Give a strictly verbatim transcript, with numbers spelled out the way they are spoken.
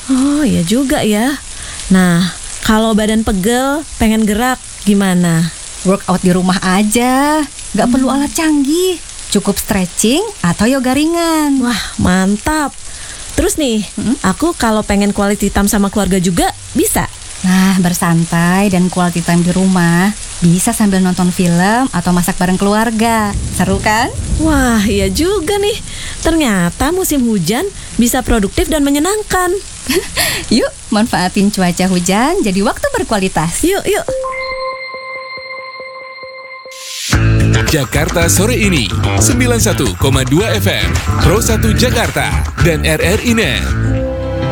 Oh iya juga ya. Nah, kalau badan pegel, pengen gerak, gimana? Workout di rumah aja, nggak perlu alat canggih. Cukup stretching atau yoga ringan. Wah, mantap. Terus nih, Hmm? aku kalau pengen quality time sama keluarga juga bisa? Nah, bersantai dan quality time di rumah bisa sambil nonton film atau masak bareng keluarga. Seru kan? Wah, iya juga nih. Ternyata musim hujan bisa produktif dan menyenangkan. Yuk, manfaatin cuaca hujan jadi waktu berkualitas. Yuk, yuk. Jakarta Sore Ini sembilan puluh satu koma dua F M Pro satu Jakarta dan R R I Net.